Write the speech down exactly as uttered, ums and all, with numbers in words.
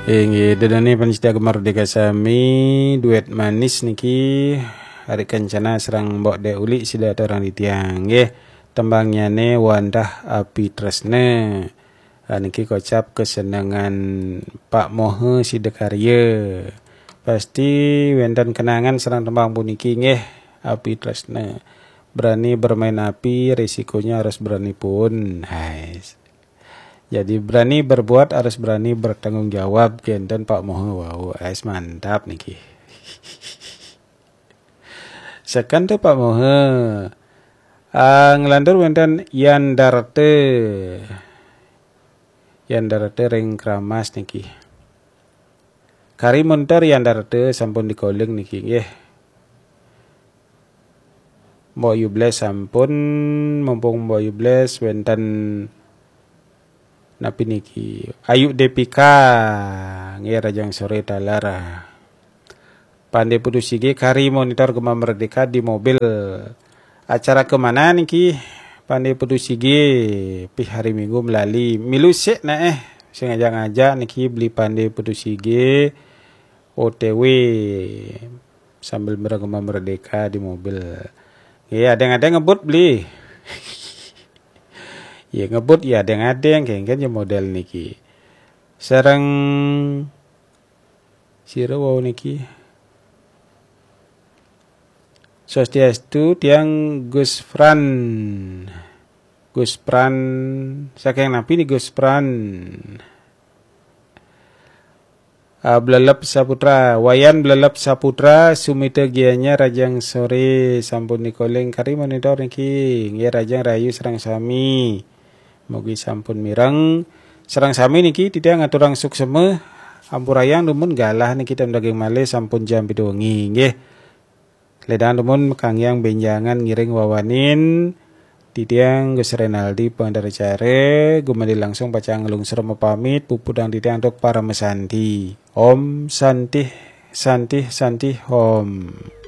Inggih dedane pancita merdeka sami duet manis niki hari kencana serang mbok de uli sida orang ditiang nggih tembangnya ne Wandah Api Tresna niki kocap kesenangan Pak Mohe Sidakarya pasti wenten kenangan serang tembang puniki nggih Api Tresna berani bermain api risikonya harus berani pun hai. Jadi berani berbuat harus berani bertanggung jawab genten Pak Mohe wow ais mantap niki. Sekan tu Pak Mohe uh, ngelantur wenten Yandarte Yandarte ring kramas niki. Kari munter Yandarte sampun dikoling niki nggih. Mbok yubles sampun mumpung mbok yubles wenten napi niki Ayu Depika nggih rajang sore talara pandai pudusige kari monitor Gema Merdeka di mobil acara kemana niki pandai pudusige pi hari Minggu melali milu sik na eh sengaja ngajak niki beli pandai pudusige O T W sambil Gema Merdeka di mobil nggih ada-ada ngebut beli ya ngebut ya adeng-adeng kengken ya model niki. Sareng sira wau niki. Swastiastu tiang Gus Fran. Gus Pran saking napi ni Gus Pran. Uh, Blalap Saputra, Wayan Blalap Saputra, Sumita gianya rajang sore sampun nikoleng kari monitor niki. Nggih rajang rayu serang sami. Mugi sampun mireng serang sami niki tidak ngaturang sukseme ampurayang dumun galah niki tem daging male sampun jam pitu wengi nggih ledan dumun kangyang benjangan ngiring wawanin titiang Gus Renaldi pengendara gumadi langsung pacang ngelungsur pamit pupudang titiang untuk para mesanti Om Santih Santih Santih Om.